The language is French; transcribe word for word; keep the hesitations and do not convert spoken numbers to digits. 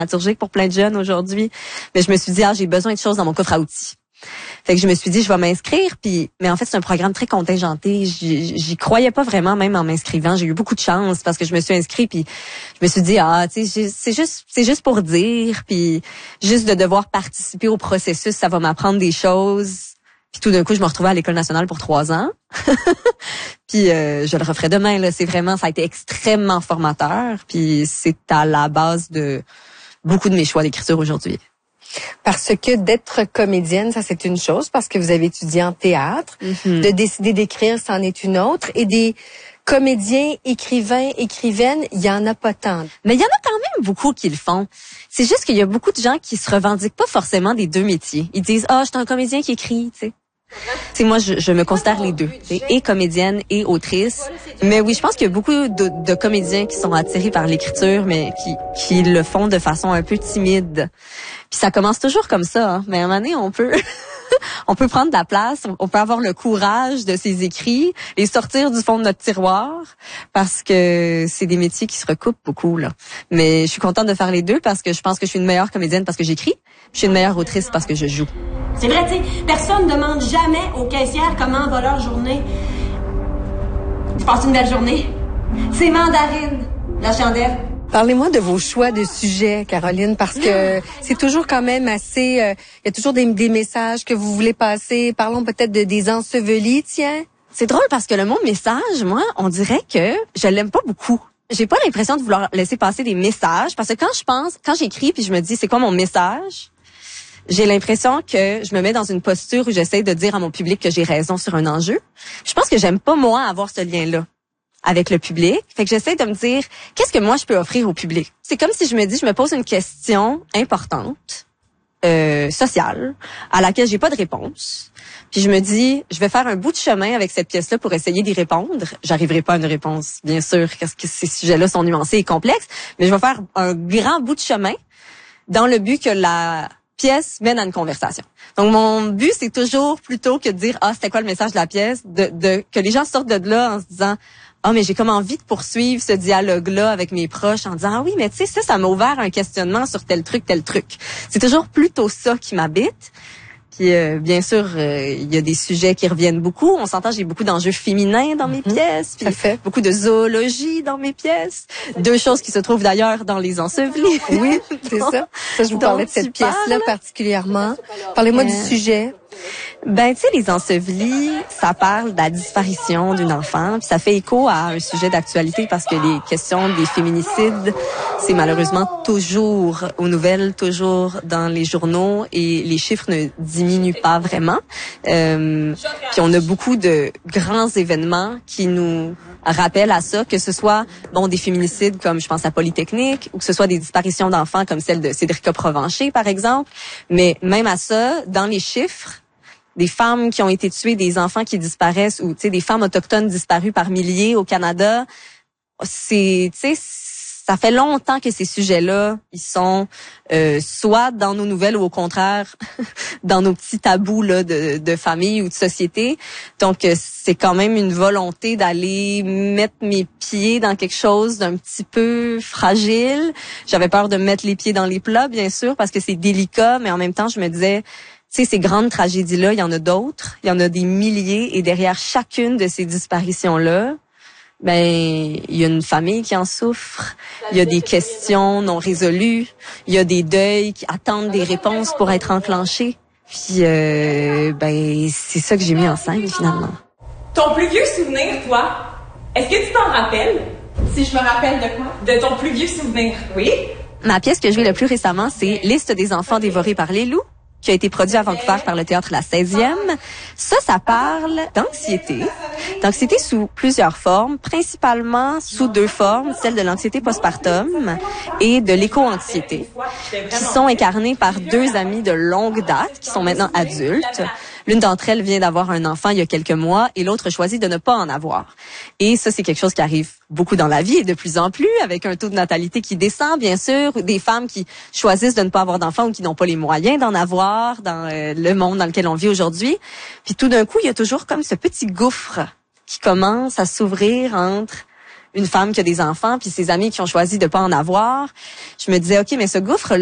dramaturgique pour plein de jeunes aujourd'hui. Mais je me suis dit, ah, j'ai besoin de choses dans mon coffre à outils. Fait que je me suis dit, je vais m'inscrire. Puis, mais en fait, c'est un programme très contingenté. J'y, j'y croyais pas vraiment, même en m'inscrivant. J'ai eu beaucoup de chance parce que je me suis inscrite. Puis, je me suis dit, ah, tu sais, c'est juste, c'est juste pour dire. Puis, juste de devoir participer au processus, ça va m'apprendre des choses. Puis tout d'un coup, je me retrouvais à l'École nationale pour trois ans. Puis euh, je le referai demain. Là, c'est vraiment, ça a été extrêmement formateur. Puis c'est à la base de beaucoup de mes choix d'écriture aujourd'hui. Parce que d'être comédienne, ça c'est une chose, parce que vous avez étudié en théâtre. Mm-hmm. De décider d'écrire, c'en est une autre. Et des comédiens, écrivains, écrivaines, il y en a pas tant. Mais il y en a quand même beaucoup qui le font. C'est juste qu'il y a beaucoup de gens qui se revendiquent pas forcément des deux métiers. Ils disent, ah, oh, je suis un comédien qui écrit, tu sais. T'sais, moi, je, je me considère les deux, et comédienne et autrice. Mais oui, je pense qu'il y a beaucoup de, de comédiens qui sont attirés par l'écriture, mais qui, qui le font de façon un peu timide. Puis ça commence toujours comme ça, hein. Mais à un moment donné, on peut, on peut prendre de la place, on peut avoir le courage de ses écrits, les sortir du fond de notre tiroir, parce que c'est des métiers qui se recoupent beaucoup, là. Mais je suis contente de faire les deux parce que je pense que je suis une meilleure comédienne parce que j'écris, je suis une meilleure autrice parce que je joue. C'est vrai, tu sais, personne ne demande jamais aux caissières comment va leur journée. Tu passes une belle journée. C'est mandarine, la chandelle. Parlez-moi de vos choix de sujets, Caroline, parce que c'est toujours quand même assez... Il euh, y a toujours des, des messages que vous voulez passer. Parlons peut-être de des ensevelis, tiens. C'est drôle parce que le mot message, moi, on dirait que je l'aime pas beaucoup. J'ai pas l'impression de vouloir laisser passer des messages parce que quand je pense, quand j'écris puis je me dis c'est quoi mon message, j'ai l'impression que je me mets dans une posture où j'essaie de dire à mon public que j'ai raison sur un enjeu. Je pense que j'aime pas, moi, avoir ce lien-là avec le public. Fait que j'essaie de me dire, qu'est-ce que moi, je peux offrir au public? C'est comme si je me dis, je me pose une question importante, euh, sociale, à laquelle j'ai pas de réponse. Puis je me dis, je vais faire un bout de chemin avec cette pièce-là pour essayer d'y répondre. J'arriverai pas à une réponse, bien sûr, parce que ces sujets-là sont nuancés et complexes, mais je vais faire un grand bout de chemin dans le but que la pièce mène à une conversation. Donc, mon but, c'est toujours, plutôt que de dire, ah, c'était quoi le message de la pièce, de, de que les gens sortent de là en se disant, ah, mais j'ai comme envie de poursuivre ce dialogue-là avec mes proches en disant, ah oui, mais tu sais, ça, ça m'a ouvert un questionnement sur tel truc, tel truc. C'est toujours plutôt ça qui m'habite. Puis, euh, bien sûr, euh, il y a des sujets qui reviennent beaucoup. On s'entend, j'ai beaucoup d'enjeux féminins dans mes mmh, pièces. Puis fait. Beaucoup de zoologie dans mes pièces. Deux choses qui se trouvent d'ailleurs dans Les Ensevelis. Oui, c'est ça. Ça, je vous parlais de cette pièce-là particulièrement. Parlez-moi euh... du sujet. Ben, tu sais, Les Ensevelis, ça parle de la disparition d'une enfant, puis ça fait écho à un sujet d'actualité parce que les questions des féminicides, c'est malheureusement toujours aux nouvelles, toujours dans les journaux, et les chiffres ne diminuent pas vraiment. Euh, puis on a beaucoup de grands événements qui nous rappellent à ça, que ce soit bon des féminicides comme je pense à Polytechnique, ou que ce soit des disparitions d'enfants comme celle de Cédrica Provencher, par exemple. Mais même à ça, dans les chiffres, des femmes qui ont été tuées, des enfants qui disparaissent, ou tu sais des femmes autochtones disparues par milliers au Canada, c'est tu sais ça fait longtemps que ces sujets-là, ils sont euh, soit dans nos nouvelles ou au contraire dans nos petits tabous là de, de famille ou de société. Donc c'est quand même une volonté d'aller mettre mes pieds dans quelque chose d'un petit peu fragile. J'avais peur de mettre les pieds dans les plats, bien sûr, parce que c'est délicat, mais en même temps je me disais, tu sais, ces grandes tragédies-là, il y en a d'autres. Il y en a des milliers. Et derrière chacune de ces disparitions-là, ben, il y a une famille qui en souffre. Il y a des questions non résolues. Il y a des deuils qui attendent des réponses pour être enclenchés. Puis, euh, ben, c'est ça que j'ai mis en scène, finalement. Ton plus vieux souvenir, toi, est-ce que tu t'en rappelles? Si je me rappelle de quoi? De ton plus vieux souvenir, oui. Ma pièce que je joue le plus récemment, c'est Liste des enfants dévorés par les loups, qui a été produit à Vancouver par le théâtre La seizième. Ça, ça parle d'anxiété. D'anxiété sous plusieurs formes, principalement sous deux formes, celle de l'anxiété postpartum et de l'éco-anxiété, qui sont incarnées par deux amies de longue date, qui sont maintenant adultes. L'une d'entre elles vient d'avoir un enfant il y a quelques mois et l'autre choisit de ne pas en avoir. Et ça, c'est quelque chose qui arrive beaucoup dans la vie et de plus en plus, avec un taux de natalité qui descend, bien sûr, des femmes qui choisissent de ne pas avoir d'enfants ou qui n'ont pas les moyens d'en avoir dans euh, le monde dans lequel on vit aujourd'hui. Puis tout d'un coup, il y a toujours comme ce petit gouffre qui commence à s'ouvrir entre une femme qui a des enfants, puis ses amis qui ont choisi de pas en avoir. Je me disais, OK, mais ce gouffre